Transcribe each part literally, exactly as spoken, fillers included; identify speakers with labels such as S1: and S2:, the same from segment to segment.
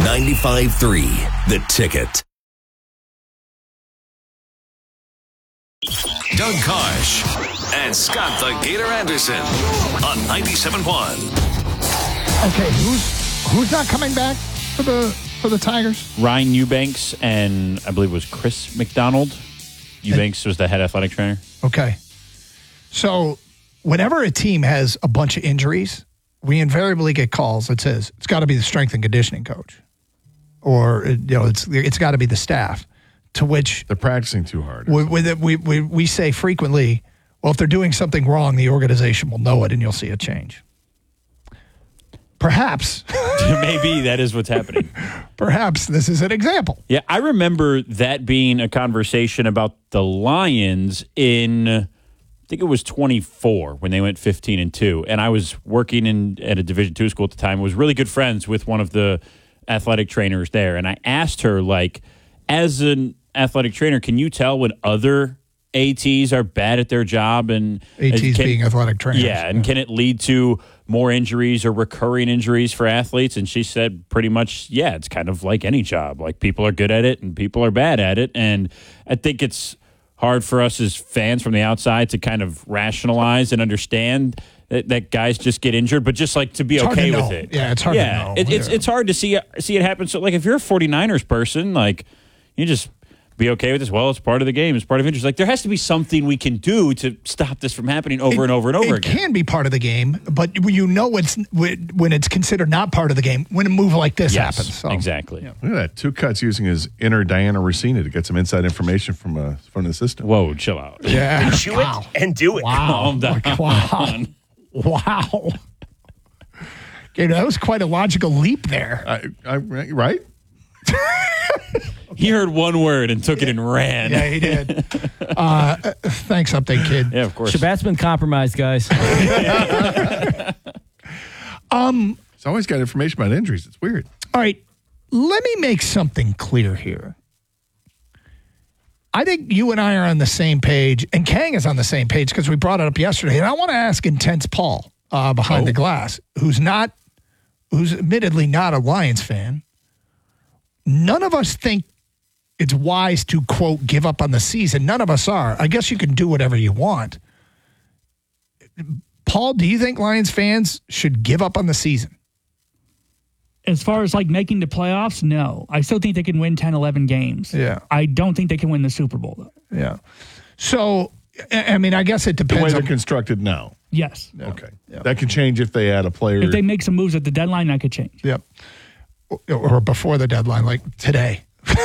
S1: ninety-five three, The Ticket. Doug Karsch and Scott the Gator Anderson on ninety-seven point one.
S2: Okay, who's who's not coming back for the for the Tigers?
S3: Ryan Eubanks and I believe it was Chris McDonald. Eubanks was the head athletic trainer.
S2: Okay. So whenever a team has a bunch of injuries, we invariably get calls that says it's got to be the strength and conditioning coach, or you know, it's it's got to be the staff. To which
S4: they're practicing too hard.
S2: We, we we we say frequently, well, if they're doing something wrong, the organization will know it, and you'll see a change. Perhaps.
S3: Maybe that is what's happening.
S2: Perhaps this is an example.
S3: Yeah, I remember that being a conversation about the Lions in, I think it was twenty-four when they went fifteen and two, and I was working in at a Division two school at the time. I was really good friends with one of the athletic trainers there, and I asked her, like, as an athletic trainer, can you tell when other A Ts are bad at their job? And
S2: A Ts
S3: can,
S2: being athletic trainers.
S3: Yeah, and yeah. Can it lead to more injuries or recurring injuries for athletes? And she said pretty much, yeah, it's kind of like any job. Like, people are good at it and people are bad at it. And I think it's hard for us as fans from the outside to kind of rationalize and understand that, that guys just get injured, but just like to be
S2: it's
S3: okay
S2: to
S3: with it.
S2: Yeah, it's hard
S3: yeah,
S2: to know.
S3: It, it's,
S2: yeah.
S3: it's hard to see, see it happen. So, like, if you're a 49ers person, like, you just be okay with this. Well, it's part of the game. It's part of interest. Like, there has to be something we can do to stop this from happening over
S2: it,
S3: and over and over
S2: it
S3: again.
S2: It can be part of the game, but you know it's when it's considered not part of the game when a move like this
S3: yes,
S2: happens. So.
S3: Exactly.
S2: Yeah.
S4: Look at that. Two Cuts using his inner Diana Rossina to get some inside information from uh, from the system.
S3: Whoa, chill out.
S2: Yeah.
S5: Chew
S2: wow.
S5: it and do it.
S2: Wow.
S3: Calm down.
S2: Wow. Wow. Okay, that was quite a logical leap there.
S4: I, I, right?
S3: He heard one word and took it and ran.
S2: Yeah, he did. Uh, thanks, Update Kid.
S3: Yeah, of course.
S6: Shabbat's been compromised, guys.
S2: um,
S4: He's always got information about injuries. It's weird.
S2: All right, let me make something clear here. I think you and I are on the same page, and Kang is on the same page because we brought it up yesterday. And I want to ask Intense Paul uh, behind
S4: oh.
S2: the glass, who's not, who's admittedly not a Lions fan. None of us think it's wise to, quote, give up on the season. None of us are. I guess you can do whatever you want. Paul, do you think Lions fans should give up on the season?
S7: As far as, like, making the playoffs, no. I still think they can win ten, eleven games.
S2: Yeah.
S7: I don't think they can win the Super Bowl, though.
S2: Yeah. So, I mean, I guess it
S4: The
S2: depends
S4: way they're
S2: on...
S4: constructed now.
S7: Yes.
S2: Yeah.
S4: Okay.
S2: Yeah.
S4: That could change if they add a player.
S7: If they make some moves at the deadline, that could change.
S2: Yep. Or before the deadline, like today.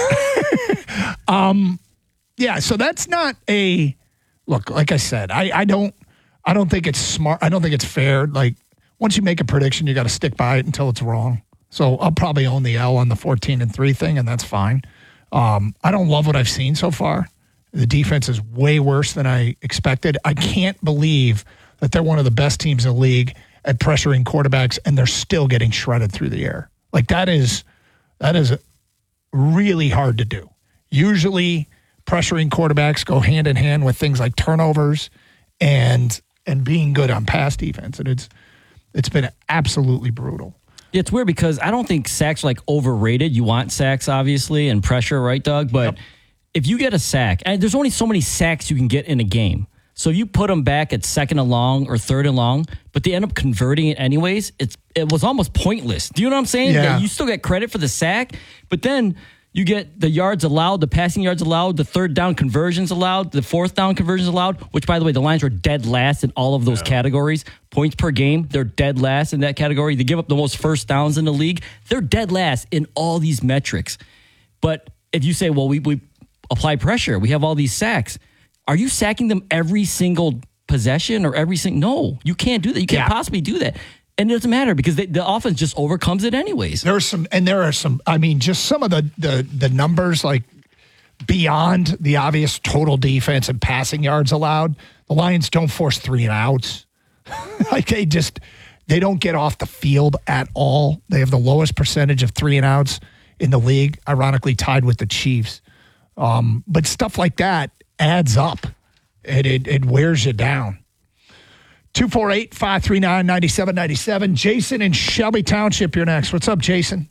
S2: um, yeah, so that's not a look. Like I said, I, I don't, I don't think it's smart. I don't think it's fair. Like, once you make a prediction, you got to stick by it until it's wrong. So I'll probably own the L on the fourteen and three thing, and that's fine. Um, I don't love what I've seen so far. The defense is way worse than I expected. I can't believe that they're one of the best teams in the league at pressuring quarterbacks, and they're still getting shredded through the air. Like, that is that is really hard to do. Usually, pressuring quarterbacks go hand in hand with things like turnovers and and being good on pass defense, and it's it's been absolutely brutal.
S6: It's weird because I don't think sacks are, like, overrated. You want sacks, obviously, and pressure, right, Doug? But yep. If you get a sack, and there's only so many sacks you can get in a game. So if you put them back at second and long or third and long, but they end up converting it anyways, it's it was almost pointless. Do you know what I'm saying?
S2: Yeah.
S6: You still get credit for the sack, but then you get the yards allowed, the passing yards allowed, the third down conversions allowed, the fourth down conversions allowed, which, by the way, the Lions were dead last in all of those yeah. categories. Points per game, they're dead last in that category. They give up the most first downs in the league. They're dead last in all these metrics. But if you say, well, we, we apply pressure, we have all these sacks, are you sacking them every single possession or every single? No, you can't do that. You can't yeah. possibly do that. And it doesn't matter because they, the offense just overcomes it anyways.
S2: There are some, and there are some, I mean, just some of the, the, the numbers, like beyond the obvious total defense and passing yards allowed, the Lions don't force three and outs. Like, they just, they don't get off the field at all. They have the lowest percentage of three and outs in the league, ironically tied with the Chiefs. Um, but stuff like that adds up, and it, it wears you down. two four eight, five three nine, nine seven nine seven. Jason in Shelby Township, you're next. What's up, Jason?